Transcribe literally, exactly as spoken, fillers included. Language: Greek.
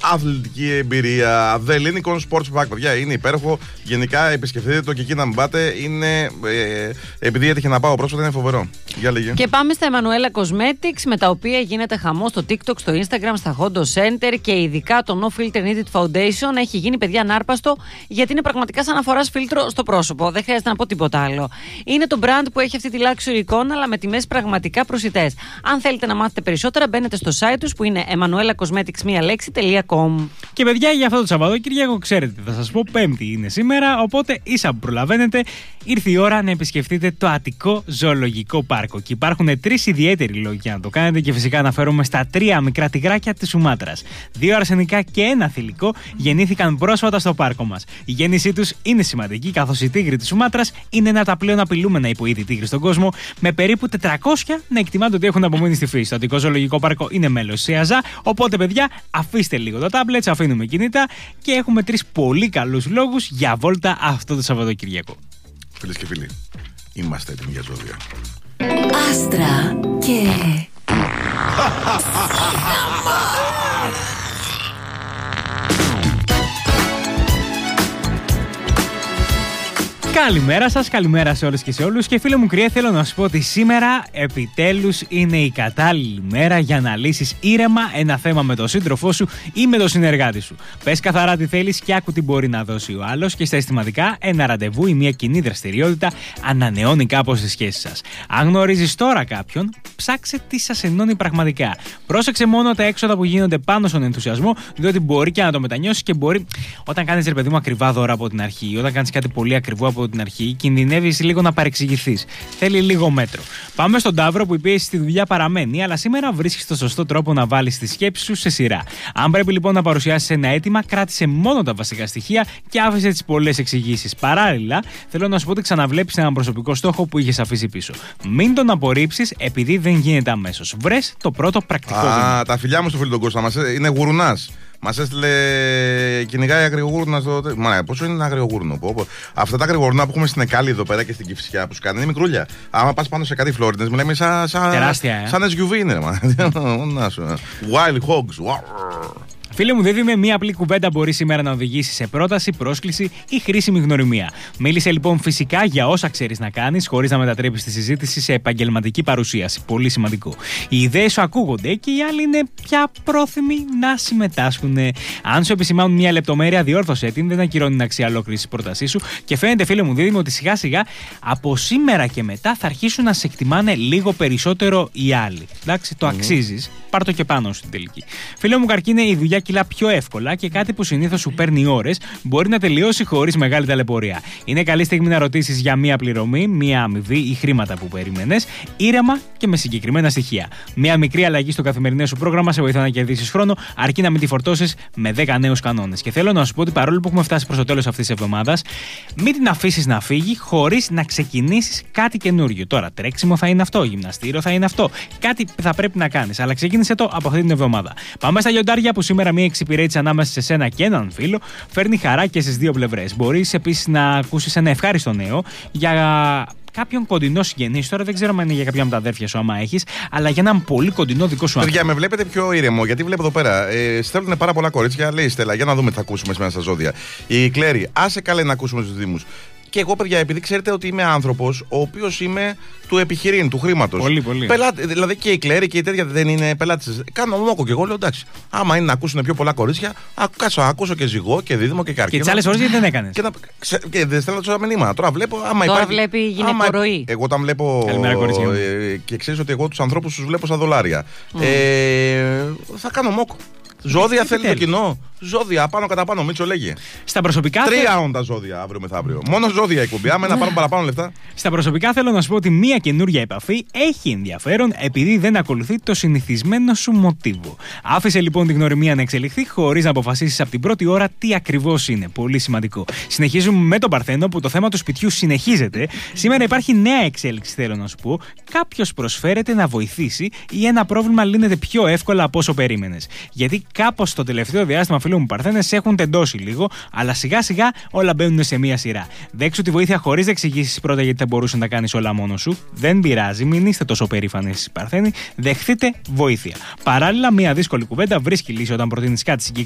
αθλητική εμπειρία. The Lincoln Sports Park, παιδιά, είναι υπέροχο. Γενικά επισκεφτείτε το και εκεί να μην πάτε. Είναι, ε, επειδή έτυχε να πάω πρόσφατα, είναι φοβερό. Για λέγε. Και πάμε στα Emanuela Cosmetics, με τα οποία γίνεται χαμό στο TikTok, στο Instagram, στα Hondo Center και ειδικά το No Filter Needed Foundation έχει γίνει, παιδιά, ανάρπαστο, γιατί είναι πραγματικά σαν να φοράς φίλτρο στο πρόσωπο. Δεν χρειάζεται να πω τίποτα άλλο. Είναι το brand που έχει αυτή τη luxury εικόνα, αλλά με τιμές πραγματικά προσιτές. Αν θέλετε να μάθετε περισσότερα, μπαίνετε στο site τους που είναι emanuela cosmetics μία λέξη τελεία com. Και παιδιά, για αυτό το Σαββατοκύριακο, ξέρετε τι θα σας πω, Πέμπτη είναι σήμερα, οπότε ίσα που προλαβαίνετε, ήρθε η ώρα να επισκεφτείτε το Αττικό Ζωολογικό Πάρκο. Και υπάρχουν τρεις ιδιαίτεροι λόγοι για να το κάνετε, και φυσικά αναφέρομαι στα τρία μικρά τυγράκια της Σουμάτρας. Δύο αρσενικά και ένα θηλυκό γεννήθηκαν πρόσφατα στο πάρκο μας. Η γέννησή τους είναι σημαντική, καθώς οι τίγροι της Σουμάτρας είναι ένα από τα πλέον απειλούμενα υποείδη τίγρη στον κόσμο, με περίπου τετρακόσια να εκτιμάται ότι έχουν απομείνει στη φύση. Το Αττικό Ζωολογικό Πάρκο είναι μέλος της ΕΑΖΑ, οπότε παιδιά, αφήστε λίγο το τάμπλετ, αφήνουμε κινητά και έχουμε τρεις πολύ καλούς λόγους για βόλτα αυτό το Σαββατοκύριακο. Φίλες και φίλοι, είμαστε έτοιμοι για ζώδια. Άστρα και Καλημέρα σας, καλημέρα σε όλες και σε όλους. Και φίλε μου κρυέ, θέλω να σου πω ότι σήμερα επιτέλους είναι η κατάλληλη μέρα για να λύσεις ήρεμα ένα θέμα με τον σύντροφό σου ή με τον συνεργάτη σου. Πες καθαρά τι θέλεις και άκου τι μπορεί να δώσει ο άλλος, και στα αισθηματικά ένα ραντεβού ή μια κοινή δραστηριότητα ανανεώνει κάπως τη σχέση σας. Αν γνωρίζεις τώρα κάποιον, ψάξε τι σας ενώνει πραγματικά. Πρόσεξε μόνο τα έξοδα που γίνονται πάνω στον ενθουσιασμό, διότι μπορεί και να το μετανιώσεις και μπορεί όταν κάνεις, ρε παιδί μου, ακριβά δώρα από την αρχή, ή όταν κάνεις κάτι πολύ ακριβό από την αρχή, κινδυνεύεις λίγο να παρεξηγηθείς. Θέλει λίγο μέτρο. Πάμε στον Ταύρο, που η πίεση στη δουλειά παραμένει, αλλά σήμερα βρίσκεις το σωστό τρόπο να βάλεις τη σκέψη σου σε σειρά. Αν πρέπει λοιπόν να παρουσιάσεις ένα αίτημα, κράτησε μόνο τα βασικά στοιχεία και άφησε τις πολλές εξηγήσεις. Παράλληλα, θέλω να σου πω ότι ξαναβλέπεις έναν προσωπικό στόχο που είχες αφήσει πίσω. Μην τον απορρίψεις επειδή δεν γίνεται αμέσως. Βρες το πρώτο πρακτικό βήμα. Α, τα φιλιά μου στο φίλο τον Κώστα μας, είναι γουρουνάς. Μας έστειλε, κυνηγάει αγριογούρουνα στο. Μα πόσο είναι ένα αγριογούρνο. Αυτά τα αγριογούρνα που έχουμε στην Εκάλη εδώ πέρα και στην Κηφισιά που σου κάνει είναι μικρούλια. Άμα πας πάνω σε κάτι Φλόρινες, μιλάμε σαν. σαν τεράστια, ε. Σαν ες γιου βι είναι, μα. Wild hogs. Φίλε μου, δεν είμαι μία απλή κουβέντα μπορεί σήμερα να οδηγήσει σε πρόταση, πρόσκληση ή χρήσιμη γνωριμία. Μίλησε λοιπόν φυσικά για όσα ξέρεις να κάνεις, χωρίς να μετατρέπεις τη συζήτηση σε επαγγελματική παρουσίαση. Πολύ σημαντικό. Οι ιδέες σου ακούγονται και οι άλλοι είναι πια πρόθυμοι να συμμετάσχουν. Αν σου επισημάνουν μία λεπτομέρεια, διόρθωσέ την, δεν ακυρώνει την αξία ολόκληρης της πρότασής σου. Και φαίνεται, φίλε μου, δίδυμο, ότι σιγά σιγά από σήμερα και μετά θα αρχίσουν να σε εκτιμάνε λίγο περισσότερο οι άλλοι. Εντάξει, το mm. αξίζεις. Πάρ' το και πάνω στην τελική. Φίλε μου Καρκίνε, η δουλειά κυλά πιο εύκολα και κάτι που συνήθως σου παίρνει ώρες μπορεί να τελειώσει χωρίς μεγάλη ταλαιπωρία. Είναι καλή στιγμή να ρωτήσεις για μία πληρωμή, μία αμοιβή ή χρήματα που περίμενες, ήρεμα και με συγκεκριμένα στοιχεία. Μία μικρή αλλαγή στο καθημερινό σου πρόγραμμα σε βοηθά να κερδίσεις χρόνο, αρκεί να μην τη φορτώσεις με δέκα νέους κανόνες. Και θέλω να σου πω ότι παρόλο που έχουμε φτάσει προς το τέλος αυτής της εβδομάδας, μην την αφήσεις να φύγει χωρίς να ξεκινήσεις κάτι καινούριο. Τώρα, τρέξιμο θα είναι αυτό, γυμναστήριο θα είναι αυτό. Κάτι θα πρέπει να κάνεις, αλλά ξεκίνησε το από αυτή την εβδομάδα. Πάμε στα λιοντάρια, που σήμερα μία εξυπηρέτηση ανάμεσα σε σένα και έναν φίλο φέρνει χαρά και στις δύο πλευρές. Μπορείς επίσης να ακούσεις ένα ευχάριστο νέο για κάποιον κοντινό συγγενή. Τώρα δεν ξέρω αν είναι για κάποια από τα αδέρφια σου, άμα έχεις, αλλά για έναν πολύ κοντινό δικό σου άνθρωπο. Παιδιά, με βλέπετε πιο ήρεμο, γιατί βλέπω εδώ πέρα. Ε, στέλνουν πάρα πολλά κορίτσια. Λέει η Στέλλα, για να δούμε τι θα ακούσουμε σήμερα στα ζώδια. Η Κλέρι, άσε καλέ να ακούσουμε τους Δήμους. Και εγώ, παιδιά, επειδή ξέρετε ότι είμαι άνθρωπος ο οποίος είμαι του επιχειρήν, του χρήματος. Πολύ, πολύ. Πελάτη, δηλαδή και η Κλέρι και η τέτοια δεν είναι πελάτες. Κάνω μόκο και εγώ λέω εντάξει. Άμα είναι να ακούσουν πιο πολλά κορίτσια, κάτσε να ακούσω και Ζυγό και Δίδυμο και Καρκίνο. Και τις άλλες ώρες γιατί δεν έκανες. Και, ξε, και δεν στέλνω τόσα μηνύματα. Τώρα βλέπω. Άμα Τώρα υπάρχει, βλέπει γυναικορωή. Εγώ όταν βλέπω. Καλημέρα, ε, και ξέρεις ότι εγώ τους ανθρώπους τους βλέπω στα δολάρια. Mm. Ε, θα κάνω μόκο. Ζώδια θέλει το κοινό. Ζώδια, πάνω κατά πάνω, Μίτσο λέγε. Στα προσωπικά. Τρία όντα ζώδια αύριο μεθαύριο. Μόνο ζώδια εκπομπή. Άμα να πάρουν παραπάνω λεφτά. Στα προσωπικά θέλω να σου πω ότι μία καινούργια επαφή έχει ενδιαφέρον επειδή δεν ακολουθεί το συνηθισμένο σου μοτίβο. Άφησε λοιπόν την γνωριμία να εξελιχθεί χωρίς να αποφασίσεις από την πρώτη ώρα τι ακριβώς είναι. Πολύ σημαντικό. Συνεχίζουμε με τον Παρθένο, που το θέμα του σπιτιού συνεχίζεται. Σήμερα υπάρχει νέα εξέλιξη, θέλω να σου πω. Κάποιος προσφέρεται να βοηθήσει ή ένα πρόβλημα λύνεται πιο εύκολα από όσο περίμενες. Γιατί κάπως το τελευταίο διάστημα, φίλο μου Παρθένες, έχουν τεντώσει λίγο, αλλά σιγά σιγά όλα μπαίνουν σε μία σειρά. Δέξου τη βοήθεια χωρίς να εξηγήσεις πρώτα γιατί δεν μπορούσε να τα κάνεις όλα μόνος σου. Δεν πειράζει, μην είστε τόσο περήφανοι εσείς Παρθένοι. Δεχτείτε βοήθεια. Παράλληλα, μία δύσκολη κουβέντα βρίσκει λύση όταν προτείνεις κάτι συγκεκριμένο